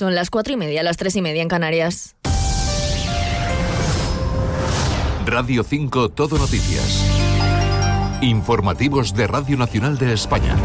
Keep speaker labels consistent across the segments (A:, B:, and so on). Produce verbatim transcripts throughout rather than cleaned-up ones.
A: Son las cuatro y media, las tres y media en Canarias.
B: Radio cinco Todo Noticias. Informativos de Radio Nacional de España.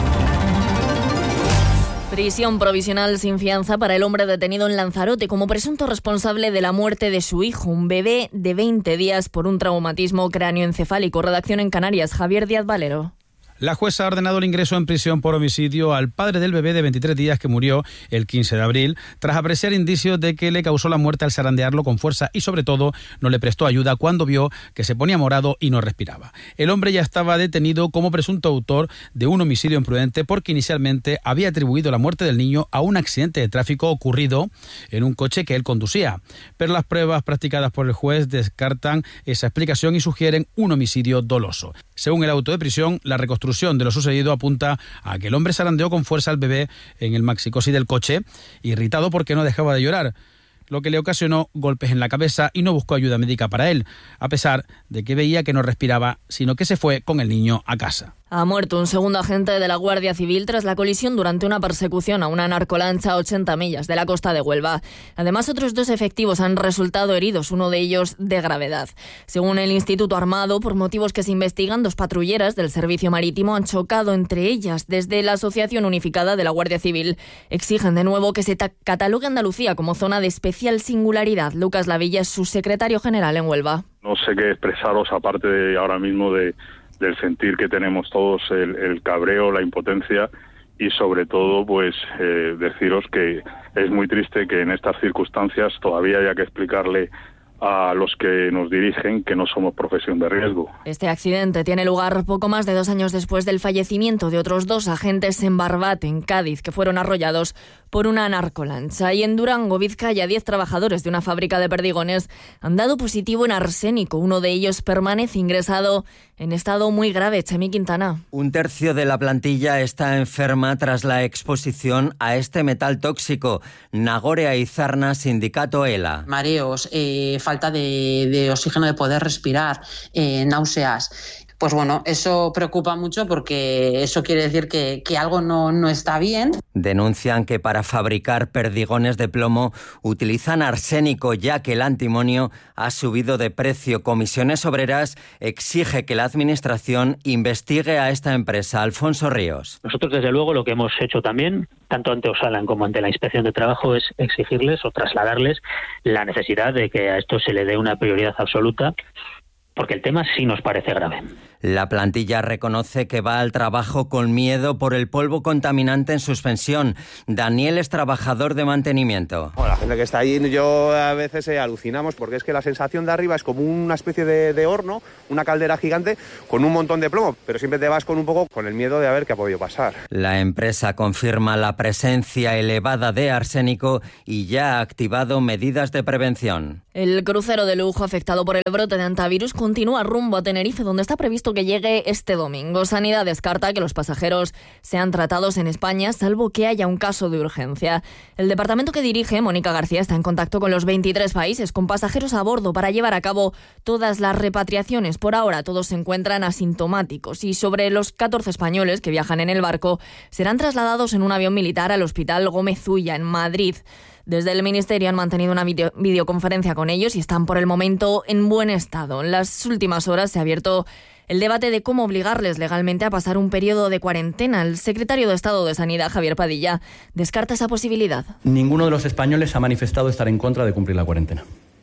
A: Prisión provisional sin fianza para el hombre detenido en Lanzarote como presunto responsable de la muerte de su hijo, un bebé de veinte días por un traumatismo cráneoencefálico. Redacción en Canarias, Javier Díaz Valero.
C: La jueza ha ordenado el ingreso en prisión por homicidio al padre del bebé de veintitrés días que murió el quince de abril, tras apreciar indicios de que le causó la muerte al zarandearlo con fuerza y, sobre todo, no le prestó ayuda cuando vio que se ponía morado y no respiraba. El hombre ya estaba detenido como presunto autor de un homicidio imprudente porque inicialmente había atribuido la muerte del niño a un accidente de tráfico ocurrido en un coche que él conducía. Pero las pruebas practicadas por el juez descartan esa explicación y sugieren un homicidio doloso. Según el auto de prisión, la reconstrucción de lo sucedido apunta a que el hombre zarandeó con fuerza al bebé en el maxicosi del coche, irritado porque no dejaba de llorar, lo que le ocasionó golpes en la cabeza y no buscó ayuda médica para él, a pesar de que veía que no respiraba, sino que se fue con el niño a casa.
A: Ha muerto un segundo agente de la Guardia Civil tras la colisión durante una persecución a una narcolancha a ochenta millas de la costa de Huelva. Además, otros dos efectivos han resultado heridos, uno de ellos de gravedad. Según el Instituto Armado, por motivos que se investigan, dos patrulleras del Servicio Marítimo han chocado entre ellas. Desde la Asociación Unificada de la Guardia Civil exigen de nuevo que se ta- catalogue Andalucía como zona de especial singularidad. Lucas Lavilla es su secretario general en Huelva.
D: No sé qué expresaros aparte de ahora mismo de del sentir que tenemos todos, el, el cabreo, la impotencia y sobre todo pues eh, deciros que es muy triste que en estas circunstancias todavía haya que explicarle a los que nos dirigen que no somos profesión de riesgo.
A: Este accidente tiene lugar poco más de dos años después del fallecimiento de otros dos agentes en Barbate, en Cádiz, que fueron arrollados por una narcolancha. Y en Durango, Vizcaya, diez trabajadores de una fábrica de perdigones han dado positivo en arsénico. Uno de ellos permanece ingresado en estado muy grave. Chemi Quintana.
E: Un tercio de la plantilla está enferma tras la exposición a este metal tóxico. Nagore Aizarna, sindicato ELA.
F: Mareos, eh, falta de, de oxígeno, de poder respirar, eh, náuseas. Pues bueno, eso preocupa mucho porque eso quiere decir que, que algo no, no está bien.
E: Denuncian que para fabricar perdigones de plomo utilizan arsénico, ya que el antimonio ha subido de precio. Comisiones Obreras exige que la Administración investigue a esta empresa. Alfonso Ríos.
G: Nosotros, desde luego, lo que hemos hecho también, tanto ante Osalan como ante la Inspección de Trabajo, es exigirles o trasladarles la necesidad de que a esto se le dé una prioridad absoluta, porque el tema sí nos parece grave.
E: La plantilla reconoce que va al trabajo con miedo por el polvo contaminante en suspensión. Daniel es trabajador de mantenimiento.
H: Bueno, la gente que está ahí, yo a veces eh, alucinamos porque es que la sensación de arriba es como una especie de, de horno, una caldera gigante con un montón de plomo, pero siempre te vas con un poco con el miedo de a ver qué ha podido pasar.
E: La empresa confirma la presencia elevada de arsénico y ya ha activado medidas de prevención.
A: El crucero de lujo afectado por el brote de antivirus continúa rumbo a Tenerife, donde está previsto que llegue este domingo. Sanidad descarta que los pasajeros sean tratados en España, salvo que haya un caso de urgencia. El departamento que dirige, Mónica García, está en contacto con los veintitrés países con pasajeros a bordo para llevar a cabo todas las repatriaciones. Por ahora, todos se encuentran asintomáticos y sobre los catorce españoles que viajan en el barco serán trasladados en un avión militar al Hospital Gómez Ulla, en Madrid. Desde el Ministerio han mantenido una video- videoconferencia con ellos y están por el momento en buen estado. En las últimas horas se ha abierto el debate de cómo obligarles legalmente a pasar un periodo de cuarentena. El secretario de Estado de Sanidad, Javier Padilla, descarta esa posibilidad.
I: Ninguno de los españoles ha manifestado estar en contra de cumplir la cuarentena.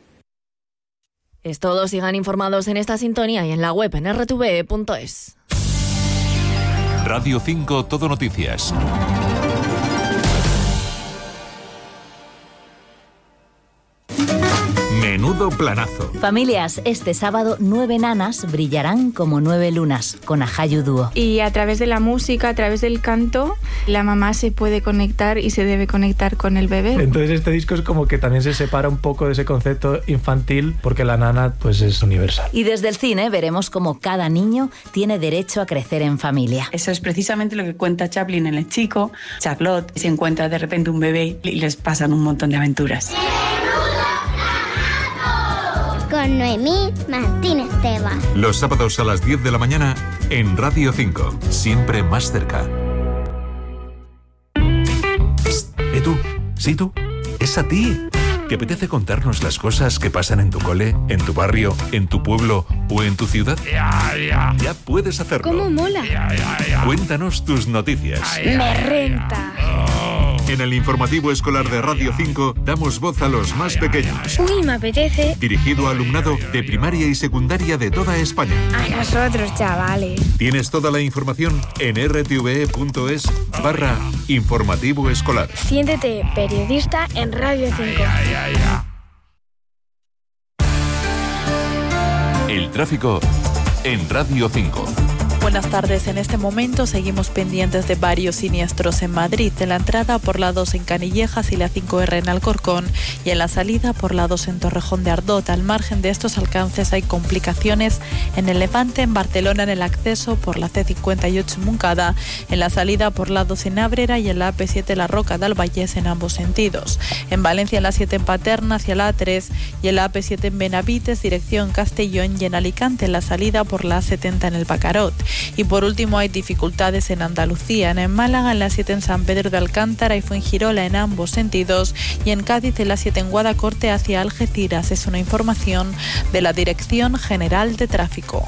A: Es todo. Sigan informados en esta sintonía y en la web en erre te ve punto es.
B: Radio cinco Todo Noticias. Menudo planazo.
J: Familias, este sábado nueve nanas brillarán como nueve lunas con Ajayu Dúo.
K: Y a través de la música, a través del canto, la mamá se puede conectar y se debe conectar con el bebé.
L: Entonces este disco es como que también se separa un poco de ese concepto infantil porque la nana pues es universal.
J: Y desde el cine veremos cómo cada niño tiene derecho a crecer en familia.
M: Eso es precisamente lo que cuenta Chaplin en El Chico. Charlotte se encuentra de repente un bebé y les pasan un montón de aventuras.
N: Con Noemí Martínez Teba.
B: Los sábados a las diez de la mañana en Radio cinco. Siempre más cerca.
O: Psst, ¿eh tú? ¿Sí tú?
B: Es a ti. ¿Te apetece contarnos las cosas que pasan en tu cole, en tu barrio, en tu pueblo o en tu ciudad? Ya, ya. Ya puedes hacerlo.
O: ¿Cómo mola?
B: Ya, ya, ya. Cuéntanos tus noticias.
O: Me renta.
B: En el informativo escolar de Radio cinco damos voz a los más pequeños.
O: Uy, me apetece.
B: Dirigido a alumnado de primaria y secundaria de toda España.
O: A nosotros, chavales.
B: Tienes toda la información en r t v e punto es barra informativo escolar.
O: Siéntete periodista en Radio cinco.
B: El tráfico en Radio cinco.
P: Buenas tardes. En este momento seguimos pendientes de varios siniestros en Madrid, en la entrada por la dos en Canillejas y la cinco erre en Alcorcón, y en la salida por la dos en Torrejón de Ardot. Al margen de estos alcances hay complicaciones en el Levante, en Barcelona en el acceso por la ce cincuenta y ocho en Moncada, en la salida por la dos en Ábrera y en la a pe siete La Roca de Albayés en ambos sentidos. En Valencia en la siete en Paterna hacia la a tres y en la a pe siete en Benavites dirección Castellón, y en Alicante en la salida por la a setenta en el Pacarot. Y por último hay dificultades en Andalucía, en Málaga en la siete en San Pedro de Alcántara y Fuengirola en ambos sentidos, y en Cádiz en la siete en Guadacorte hacia Algeciras. Es una información de la Dirección General de Tráfico.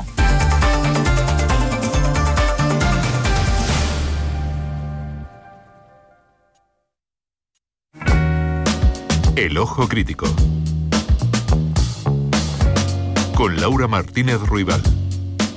B: El Ojo Crítico con Laura Martínez Ruibal.